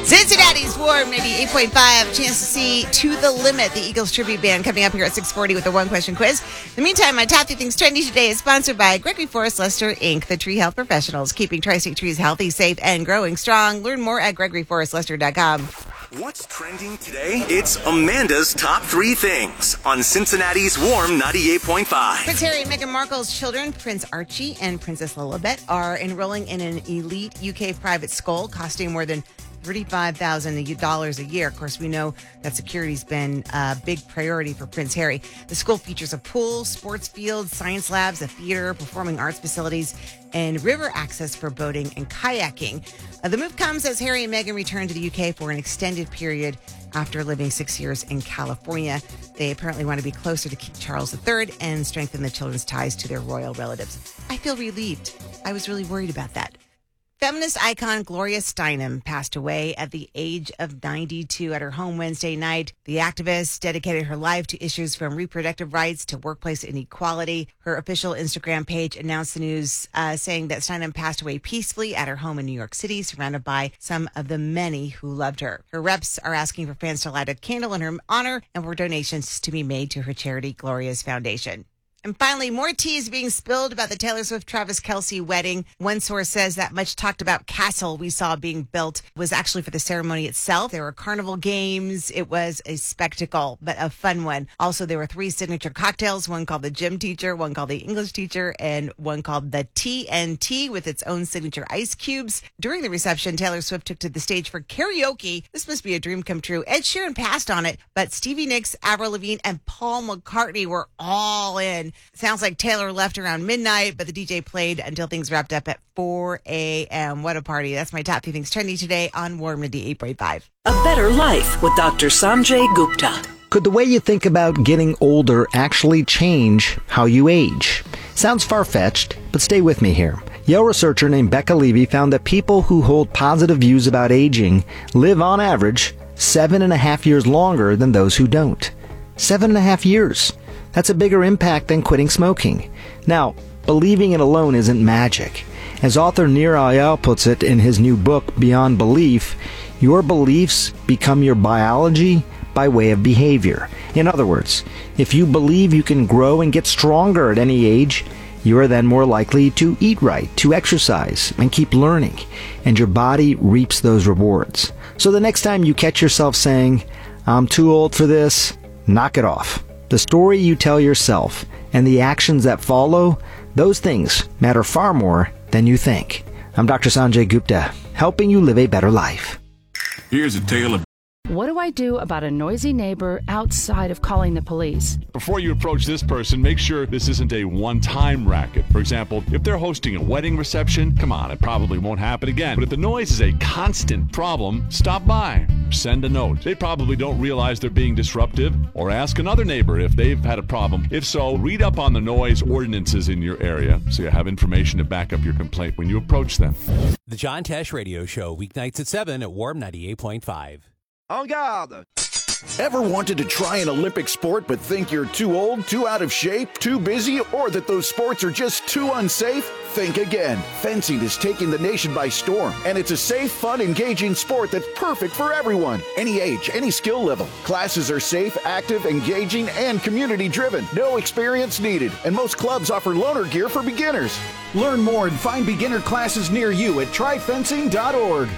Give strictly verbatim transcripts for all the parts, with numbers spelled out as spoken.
Cincinnati's Warm ninety-eight point five. Chance to see To the Limit, the Eagles tribute band, coming up here at six forty with a one-question quiz. In the meantime, my top three things trendy today is sponsored by Gregory Forest Lester, Incorporated, the tree health professionals, keeping tri-state trees healthy, safe, and growing strong. Learn more at gregory forest lester dot com. What's trending today? It's Amanda's Top Three Things on Cincinnati's Warm ninety-eight point five. Prince Harry and Meghan Markle's children, Prince Archie and Princess Lilibet, are enrolling in an elite U K private school costing more than thirty-five thousand dollars a year. Of course, we know that security's been a big priority for Prince Harry. The school features a pool, sports field, science labs, a theater, performing arts facilities, and river access for boating and kayaking. Uh, the move comes as Harry and Meghan return to the U K for an extended period after living six years in California. They apparently want to be closer to King Charles the Third and strengthen the children's ties to their royal relatives. I feel relieved. I was really worried about that. Feminist icon Gloria Steinem passed away at the age of ninety-two at her home Wednesday night. The activist dedicated her life to issues from reproductive rights to workplace inequality. Her official Instagram page announced the news, uh, saying that Steinem passed away peacefully at her home in New York City, surrounded by some of the many who loved her. Her reps are asking for fans to light a candle in her honor and for donations to be made to her charity, Gloria's Foundation. And finally, more tea is being spilled about the Taylor Swift-Travis Kelce wedding. One source says that much talked about castle we saw being built was actually for the ceremony itself. There were carnival games. It was a spectacle, but a fun one. Also, there were three signature cocktails, one called the gym teacher, one called the English teacher, and one called the T N T with its own signature ice cubes. During the reception, Taylor Swift took to the stage for karaoke. This must be a dream come true. Ed Sheeran passed on it, but Stevie Nicks, Avril Lavigne, and Paul McCartney were all in. Sounds like Taylor left around midnight, but the D J played until things wrapped up at four a.m. What a party. That's my top three things trendy today on Warm ninety-eight point five. A better life with Doctor Sanjay Gupta. Could the way you think about getting older actually change how you age? Sounds far-fetched, but stay with me here. Yale researcher named Becca Levy found that people who hold positive views about aging live on average seven and a half years longer than those who don't. Seven and a half years. That's a bigger impact than quitting smoking. Now, believing it alone isn't magic. As author Nir Eyal puts it in his new book, Beyond Belief, your beliefs become your biology by way of behavior. In other words, if you believe you can grow and get stronger at any age, you are then more likely to eat right, to exercise, and keep learning, and your body reaps those rewards. So the next time you catch yourself saying, "I'm too old for this," knock it off. The story you tell yourself and the actions that follow, those things matter far more than you think. I'm Doctor Sanjay Gupta, helping you live a better life. Here's a tale of... What do I do about a noisy neighbor outside of calling the police? Before you approach this person, make sure this isn't a one-time racket. For example, if they're hosting a wedding reception, come on, it probably won't happen again. But if the noise is a constant problem, stop by. Send a note. They probably don't realize they're being disruptive, or ask another neighbor if they've had a problem. If so, read up on the noise ordinances in your area so you have information to back up your complaint when you approach them. The John Tesh Radio Show, weeknights at seven at Warm ninety-eight point five. En garde! Ever wanted to try an Olympic sport but think you're too old, too out of shape, too busy, or that those sports are just too unsafe? Think again. Fencing is taking the nation by storm, and it's a safe, fun, engaging sport that's perfect for everyone. Any age, any skill level. Classes are safe, active, engaging, and community-driven. No experience needed, and most clubs offer loaner gear for beginners. Learn more and find beginner classes near you at try fencing dot org.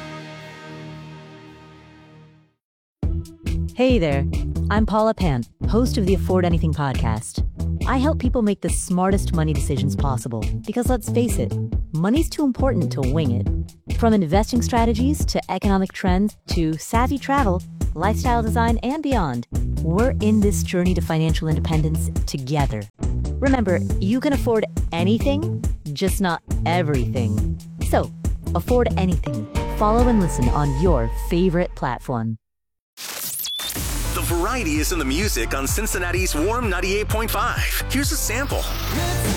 Hey there, I'm Paula Pant, host of the Afford Anything podcast. I help people make the smartest money decisions possible because, let's face it, money's too important to wing it. From investing strategies to economic trends to savvy travel, lifestyle design, and beyond, we're in this journey to financial independence together. Remember, you can afford anything, just not everything. So, afford anything. Follow and listen on your favorite platform. The variety is in the music on Cincinnati's Warm ninety-eight point five. Here's a sample.